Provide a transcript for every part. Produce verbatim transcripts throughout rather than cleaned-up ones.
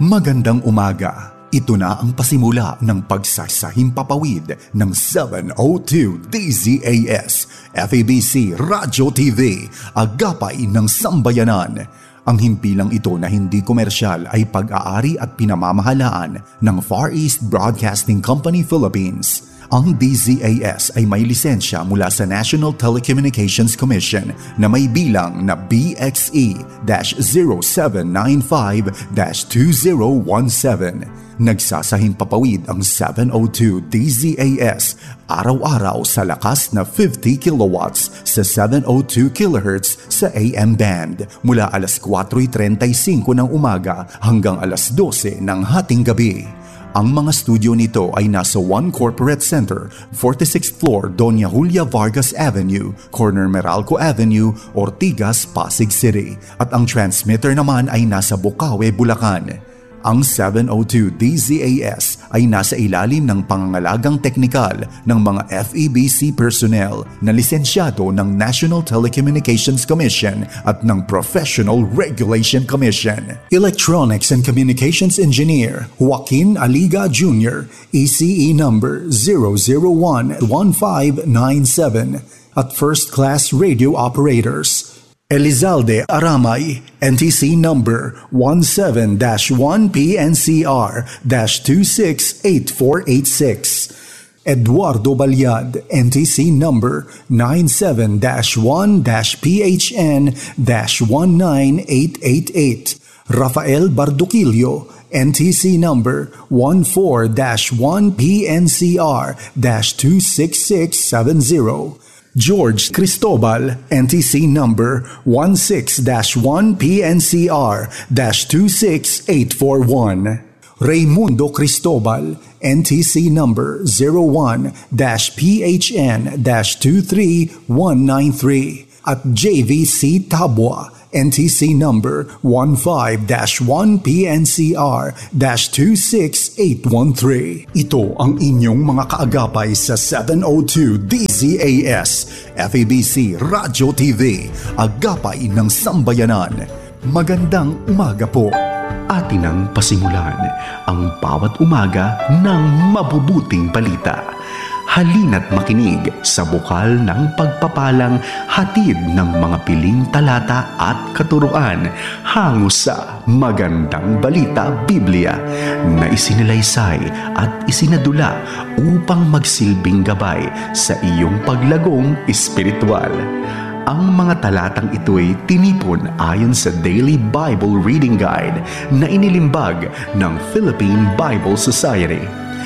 Magandang umaga. Ito na ang pasimula ng pagsasahimpapawid ng seven oh two D Z A S, F E B C Radyo T V, Agapay ng Sambayanan. Ang himpilang ito na hindi komersyal ay pag-aari at pinamamahalaan ng Far East Broadcasting Company Philippines. Ang D Z A S ay may lisensya mula sa National Telecommunications Commission na may bilang na B X E zero seven nine five two zero one seven. Nagsasahimpapawid ang seven oh two D Z A S araw-araw sa lakas na fifty kilowatts sa seven oh two kilohertz sa A M band mula alas kwatro trenta y singko ng umaga hanggang alas dose ng hating gabi. Ang mga studio nito ay nasa One Corporate Center, forty-sixth floor Doña Julia Vargas Avenue, corner Meralco Avenue, Ortigas, Pasig City. At ang transmitter naman ay nasa Bukawe, Bulacan. Ang seven oh two D Z A S ay nasa ilalim ng pangangalagang teknikal ng mga F E B C personnel na lisensyado ng National Telecommunications Commission at ng Professional Regulation Commission. Electronics and Communications Engineer Joaquin Aliga Junior, E C E number zero zero one one five nine seven. At First Class Radio Operators Elizalde Aramay, N T C number one seven dash one P N C R dash two six eight four eight six. Eduardo Balyad, N T C number nine seven dash one dash P H N dash one nine eight eight eight. Rafael Barduquillo, N T C number one four dash one P N C R dash two six six seven zero. George Cristobal, N T C number one six dash one P N C R dash two six eight four one. Raymundo Cristobal, N T C number zero one dash P H N dash two three one nine three. At J V C Tabwa, N T C number one five dash one P N C R dash two six eight one three. Ito ang inyong mga kaagapay sa seven oh two D Z A S, F E B C Radyo T V, Agapay ng Sambayanan. Magandang umaga po. Atin ang pasimulan ang bawat umaga ng mabubuting balita. Halina't makinig sa bukal ng pagpapalang hatid ng mga piling talata at katuruan hango sa Magandang Balita Biblia na isinilaysay at isinadula upang magsilbing gabay sa iyong paglagong espiritual. Ang mga talatang ito'y tinipon ayon sa Daily Bible Reading Guide na inilimbag ng Philippine Bible Society.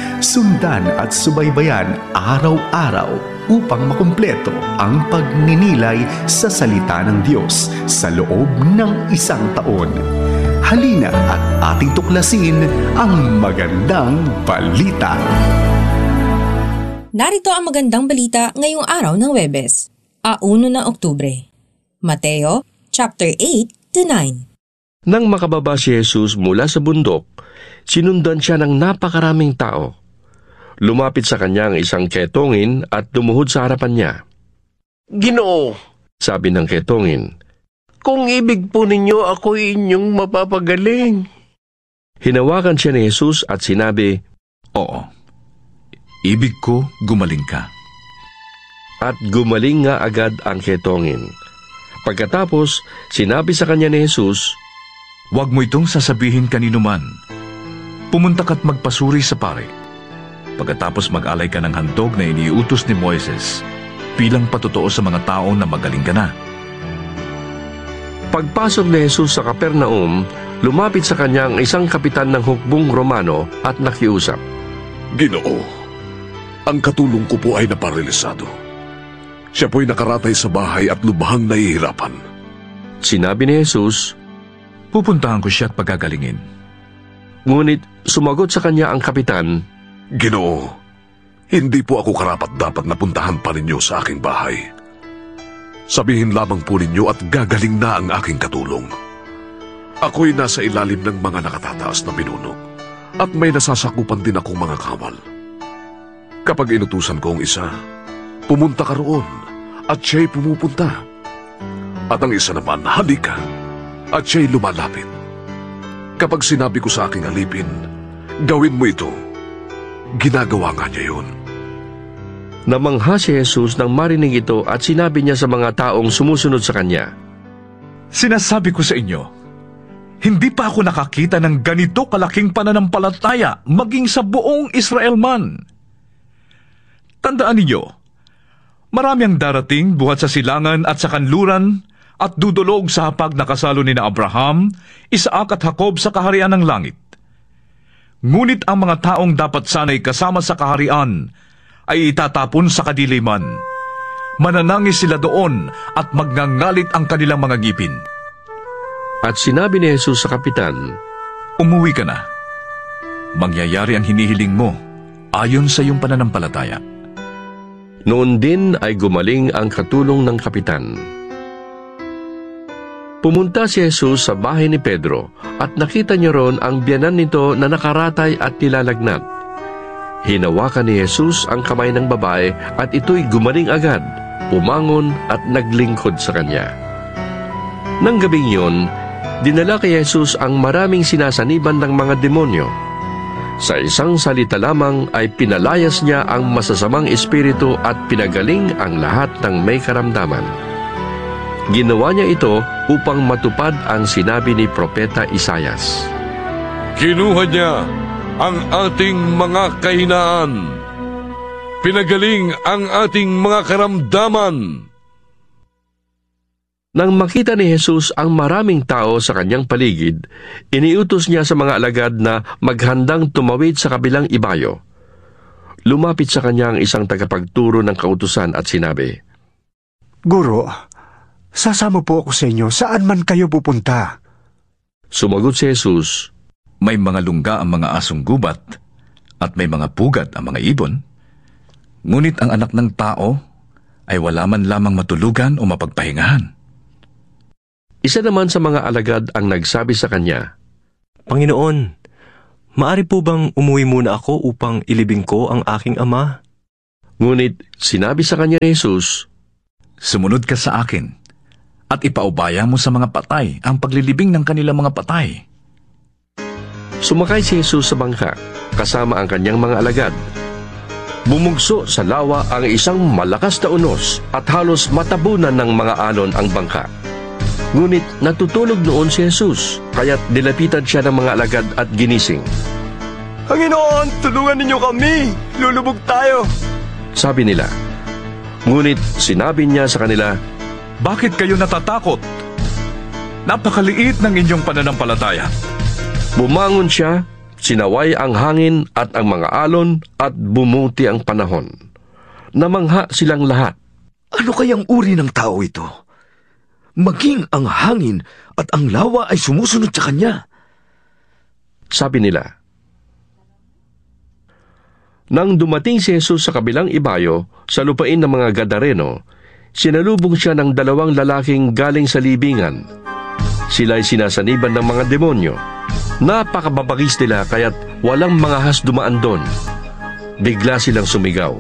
Sundan at subaybayan araw-araw upang makumpleto ang pagninilay sa salita ng Diyos sa loob ng isang taon. Halina at ating tuklasin ang magandang balita. Narito ang magandang balita ngayong araw ng Huwebes, one ng Oktubre. Mateo, chapter eight to nine. Nang makababa si Jesus mula sa bundok, sinundan siya ng napakaraming tao. Lumapit sa kanya ang isang ketongin at lumuhod sa harapan niya. Ginoo, sabi ng ketongin, kung ibig po ninyo, ako'y inyong mapapagaling. Hinawakan siya ni Jesus at sinabi, Oo, ibig ko gumaling ka. At gumaling nga agad ang ketongin. Pagkatapos, sinabi sa kanya ni Jesus, Huwag mo itong sasabihin kanino man. Pumunta ka't magpasuri sa pare. Pagkatapos mag-alay ka ng handog na iniutos ni Moises bilang patotoo sa mga tao na magaling ka na. Pagpasok ni Jesus sa Capernaum, lumapit sa kanya ang isang kapitan ng hukbong Romano at nakiusap. Ginoo, ang katulong ko po ay naparilisado. Siya po'y nakaratay sa bahay at lubhang nahihirapan. Sinabi ni Jesus, Pupuntahan ko siya at pagagalingin. Ngunit sumagot sa kanya ang kapitan, Ginoo, hindi po ako karapat-dapat na puntahan pa ninyo sa aking bahay. Sabihin lamang po ninyo at gagaling na ang aking katulong. Ako'y nasa ilalim ng mga nakatataas na pinuno at may nasasakupan din akong mga kawal. Kapag inutusan ko ang isa, pumunta ka roon at siya'y pumupunta. At ang isa naman, halika at siya'y lumalapit. kapag sinabi ko sa aking alipin, gawin mo ito, ginagawa nga niya yun. Namangha si Jesus nang marinig ito at sinabi niya sa mga taong sumusunod sa kanya, Sinasabi ko sa inyo, hindi pa ako nakakita ng ganito kalaking pananampalataya maging sa buong Israel man. Tandaan ninyo, marami ang darating buhat sa silangan at sa kanluran at dudulog sa hapag na kasalo ni na Abraham, Isaac at Jacob sa kaharian ng langit. Ngunit ang mga taong dapat sana'y kasama sa kaharian ay itatapon sa kadiliman. Mananangis sila doon at magngangalit ang kanilang mga ngipin. At sinabi ni Jesus sa kapitan, Umuwi ka na. Mangyayari ang hinihiling mo ayon sa iyong pananampalataya. Noon din ay gumaling ang katulong ng kapitan. Pumunta si Jesus sa bahay ni Pedro at nakita niya ron ang biyanan nito na nakaratay at nilalagnat. Hinawakan ni Jesus ang kamay ng babae at ito'y gumaling agad, umangon at naglingkod sa kanya. Nang gabing yun, dinala kay Jesus ang maraming sinasaniban ng mga demonyo. Sa isang salita lamang ay pinalayas niya ang masasamang espiritu at pinagaling ang lahat ng may karamdaman. Ginawa niya ito upang matupad ang sinabi ni Propeta Isaias. Kinuha niya ang ating mga kahinaan. Pinagaling ang ating mga karamdaman. Nang makita ni Jesus ang maraming tao sa kanyang paligid, iniutos niya sa mga alagad na maghandang tumawid sa kabilang ibayo. Lumapit sa kanya ang isang tagapagturo ng kautusan at sinabi, Guro, sasama po ako sa inyo saan man kayo pupunta. Sumagot si Jesus, May mga lungga ang mga asong gubat at may mga pugad ang mga ibon. Ngunit ang anak ng tao ay wala man lamang matulugan o mapagpahingahan. Isa naman sa mga alagad ang nagsabi sa kanya, Panginoon, maari po bang umuwi muna ako upang ilibing ko ang aking ama? Ngunit sinabi sa kanya ni Jesus, Sumunod ka sa akin at ipaubaya mo sa mga patay ang paglilibing ng kanilang mga patay. Sumakay si Jesus sa bangka, kasama ang kanyang mga alagad. Bumugso sa lawa ang isang malakas na unos at halos matabunan ng mga alon ang bangka. Ngunit natutulog noon si Jesus, kaya't nilapitan siya ng mga alagad at ginising. Panginoon, tulungan ninyo kami! Lulubog tayo! Sabi nila. Ngunit sinabi niya sa kanila, Bakit kayo natatakot? Napakaliit ng inyong pananampalataya. Bumangon siya, sinaway ang hangin at ang mga alon at bumuti ang panahon. Namangha silang lahat. Ano kayang uri ng tao ito? Maging ang hangin at ang lawa ay sumusunod sa kanya. Sabi nila. Nang dumating si Jesus sa kabilang ibayo, sa lupain ng mga Gadareno, sinalubong siya ng dalawang lalaking galing sa libingan. Sila'y sinasaniban ng mga demonyo. Napakababagis nila kaya't walang mga has dumaan doon. Bigla silang sumigaw.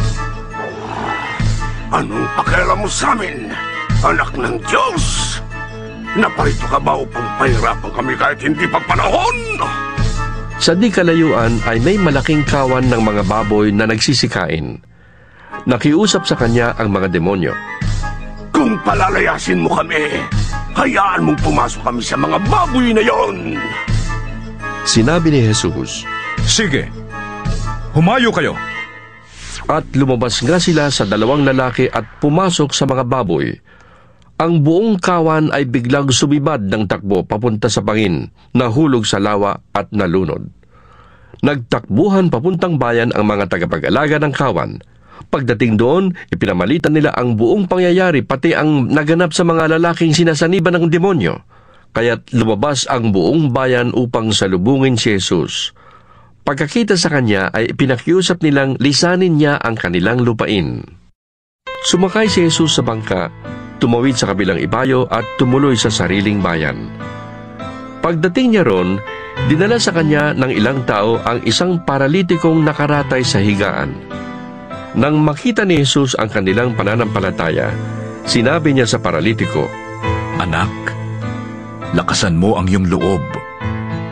Anong pakialam mo sa amin, anak ng Diyos? Naparito ka ba upang pahirapan kami kahit hindi pa panahon? Sa di kalayuan ay may malaking kawan ng mga baboy na nagsisikain. Nakiusap sa kanya ang mga demonyo. Kung palalayasin mo kami, hayaan mong pumasok kami sa mga baboy na yon. Sinabi ni Jesus, Sige, humayo kayo. At lumabas nga sila sa dalawang lalaki at pumasok sa mga baboy. Ang buong kawan ay biglang sumibad ng takbo papunta sa bangin, nahulog sa lawa at nalunod. Nagtakbuhan papuntang bayan ang mga tagapag-alaga ng kawan. Pagdating doon, ipinamalitan nila ang buong pangyayari pati ang naganap sa mga lalaking sinasaniban ng demonyo. Kaya't lumabas ang buong bayan upang salubungin si Jesus. Pagkakita sa kanya ay pinakiusap nilang lisanin niya ang kanilang lupain. Sumakay si Jesus sa bangka, tumawid sa kabilang ibayo at tumuloy sa sariling bayan. Pagdating niya ron, dinala sa kanya ng ilang tao ang isang paralitikong nakaratay sa higaan. Nang makita ni Jesus ang kanilang pananampalataya, sinabi niya sa paralitiko, Anak, lakasan mo ang iyong loob.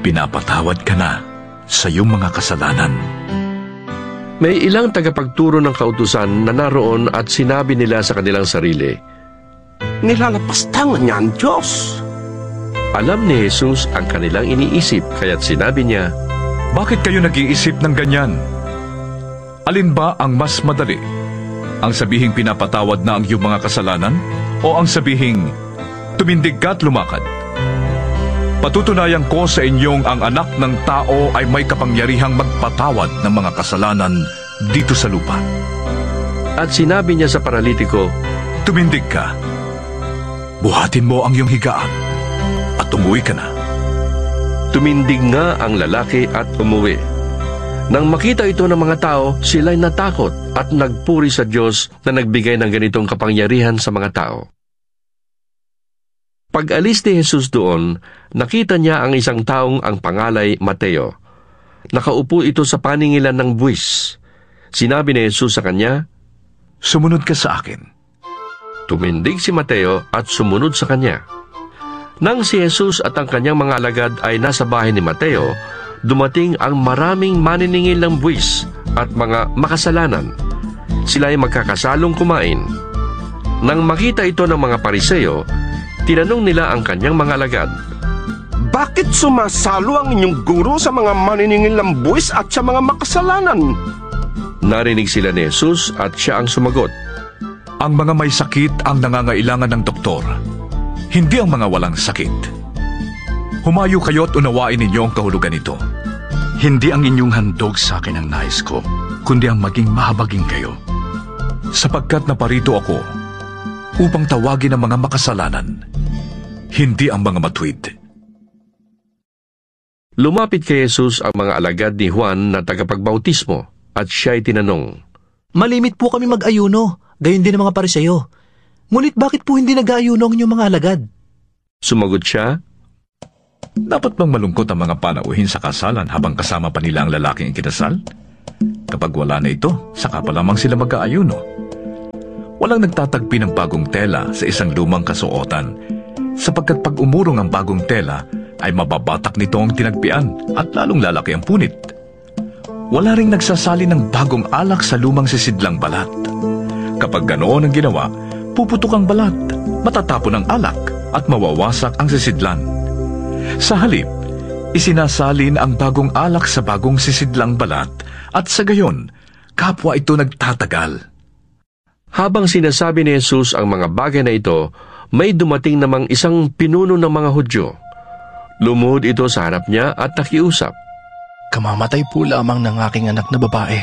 pinapatawad ka na sa iyong mga kasalanan. May ilang tagapagturo ng kautusan na naroon at sinabi nila sa kanilang sarili, Nilalapastangan niya ang Diyos. Alam ni Jesus ang kanilang iniisip, kaya't sinabi niya, Bakit kayo nag-iisip ng ganyan? Alin ba ang mas madali? Ang sabihing pinapatawad na ang iyong mga kasalanan? O ang sabihing, tumindig ka at lumakad? Patutunayan ko sa inyong ang anak ng tao ay may kapangyarihang magpatawad ng mga kasalanan dito sa lupa. At sinabi niya sa paralitiko, Tumindig ka. Buhatin mo ang iyong higaan at umuwi ka na. Tumindig nga ang lalaki at umuwi. Nang makita ito ng mga tao, sila'y natakot at nagpuri sa Diyos na nagbigay ng ganitong kapangyarihan sa mga tao. Pag-alis ni Jesus doon, nakita niya ang isang taong ang pangalay Mateo. Nakaupo ito sa paningilan ng buwis. Sinabi ni Jesus sa kanya, Sumunod ka sa akin. Tumindig si Mateo at sumunod sa kanya. Nang si Jesus at ang kanyang mga alagad ay nasa bahay ni Mateo, dumating ang maraming maniningil ng buwis at mga makasalanan. Sila ay magkakasalong kumain. Nang makita ito ng mga Pariseo, tinanong nila ang kanyang mga alagad, Bakit sumasalo ang inyong guro sa mga maniningil ng buwis at sa mga makasalanan? Narinig sila ni Jesus at siya ang sumagot, Ang mga may sakit ang nangangailangan ng doktor, hindi ang mga walang sakit. Humayo kayo at unawain ninyo ang kahulugan nito. Hindi ang inyong handog sa akin ang nais ko, kundi ang maging mahabagin kayo. Sapagkat naparito ako upang tawagin ang mga makasalanan, hindi ang mga matuwid. Lumapit kay Jesus ang mga alagad ni Juan na tagapagbautismo at siya'y tinanong, Malimit po kami mag-ayuno, gayon din ang mga Pariseo. Ngunit bakit po hindi nag-aayuno ang inyong mga alagad? Sumagot siya, Dapat bang malungkot ang mga panauhin sa kasalan habang kasama pa nila ang lalaking ikinasal? Kapag wala na ito, saka pa lamang sila mag-aayuno. Walang nagtatagpi ng bagong tela sa isang lumang kasuotan, sapagkat pag umurong ang bagong tela, ay mababatak nito ang tinagpian at lalong lalaki ang punit. Wala ring nagsasali ng bagong alak sa lumang sisidlang balat. Kapag ganoon ang ginawa, puputok ang balat, matatapon ang alak at mawawasak ang sisidlan. Sa halip, isinasalin ang bagong alak sa bagong sisidlang balat at sa gayon, kapwa ito nagtatagal. Habang sinasabi ni Jesus ang mga bagay na ito, may dumating namang isang pinuno ng mga Hudyo. Lumuhod ito sa harap niya at nakiusap. Kamamatay po lamang ng aking anak na babae.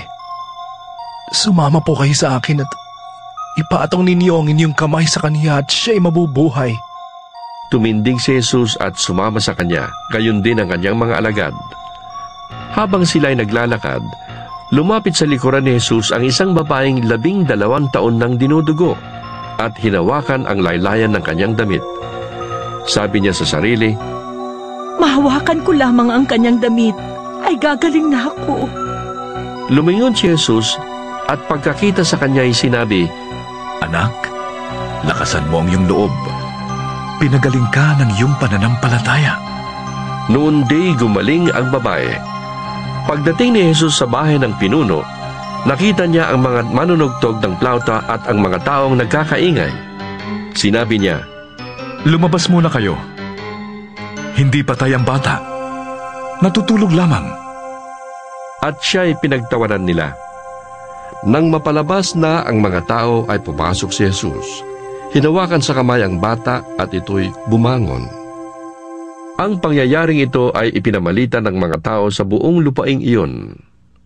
Sumama po kayo sa akin at ipaatong ninyo ang inyong kamay sa kaniya at siya'y mabubuhay. Tumindig si Jesus at sumama sa kanya, gayon din ang kanyang mga alagad. Habang sila'y naglalakad, lumapit sa likuran ni Jesus ang isang babaeng labing dalawang taon nang dinudugo at hinawakan ang laylayan ng kanyang damit. Sabi niya sa sarili, Mahawakan ko lamang ang kanyang damit, ay gagaling na ako. Lumingon si Jesus at pagkakita sa kanya ay sinabi, Anak, lakasan mo ang iyong loob. Pinagaling ka ng iyong pananampalataya. Noon di gumaling ang babae. Pagdating ni Jesus sa bahay ng pinuno, nakita niya ang mga manunugtog ng plauta at ang mga taong nagkakaingay. Sinabi niya, Lumabas muna kayo. Hindi patay ang bata. Natutulog lamang. At siya'y pinagtawanan nila. Nang mapalabas na ang mga tao ay pumasok si Jesus. Hinawakan sa kamay ang bata at ito'y bumangon. Ang pangyayaring ito ay ipinamalita ng mga tao sa buong lupaing iyon.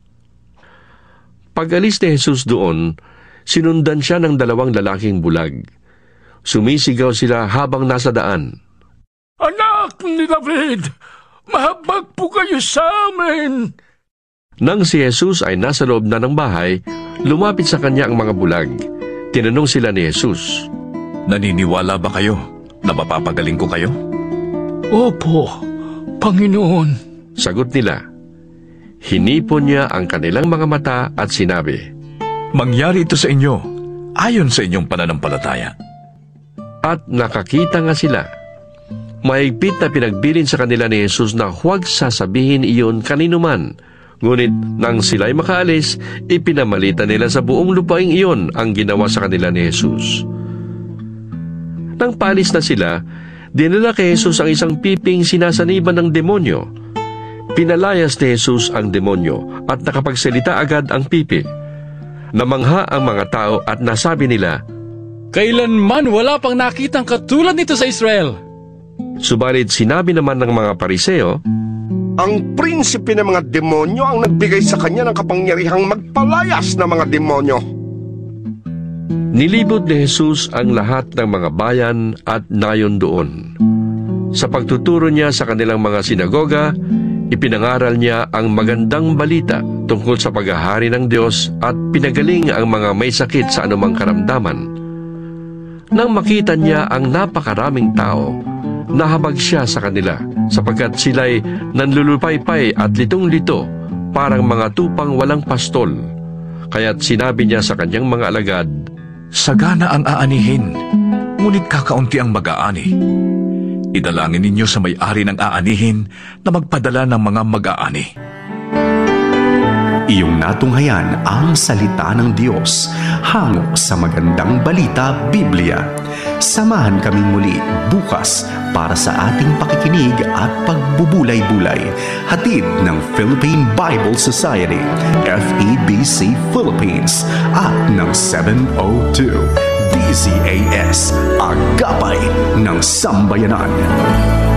Pag-alis ni Jesus doon, sinundan siya ng dalawang lalaking bulag. Sumisigaw sila habang nasa daan. Anak ni David, mahabag po kayo sa amin! Nang si Jesus ay nasa loob na ng bahay, lumapit sa kanya ang mga bulag. Tinanong sila ni Jesus, Naniniwala ba kayo na mapapagaling ko kayo? Opo, Panginoon. Sagot nila. Hinipon niya ang kanilang mga mata at sinabi, Mangyari ito sa inyo, ayon sa inyong pananampalataya. At nakakita nga sila. Mahigpit na pinagbilin sa kanila ni Jesus na huwag sasabihin iyon kanino man. Ngunit nang sila'y makaalis, ipinamalita nila sa buong lupaing iyon ang ginawa sa kanila ni Jesus. Nang paalis na sila, dinala kay Jesus ang isang piping sinasaniban ng demonyo. Pinalayas ni Jesus ang demonyo at nakapagsalita agad ang pipi. Namangha ang mga tao at nasabi nila, "Kailanman wala pang nakitang katulad nito sa Israel." Subalit sinabi naman ng mga Pariseo, "Ang prinsipe ng mga demonyo ang nagbigay sa kanya ng kapangyarihang magpalayas ng mga demonyo." Nilibot ni Jesus ang lahat ng mga bayan at nayon doon. Sa pagtuturo niya sa kanilang mga sinagoga, ipinangaral niya ang magandang balita tungkol sa paghahari ng Diyos at pinagaling ang mga may sakit sa anumang karamdaman. Nang makita niya ang napakaraming tao, nahabag siya sa kanila sapagkat sila'y nanlulupaypay at litong-lito parang mga tupang walang pastol. Kaya't sinabi niya sa kanyang mga alagad, "Sagana ang aanihin, ngunit kakaunti ang mag-aani. Idalangin ninyo sa may-ari ng aanihin na magpadala ng mga mag-aani." Iyong natunghayan ang salita ng Diyos hango sa Magandang Balita Biblia. Samahan kaming muli bukas para sa ating pakikinig at pagbubulay-bulay. Hatid ng Philippine Bible Society, F E B C Philippines at ng seven oh two D Z A S, Agapay ng Sambayanan.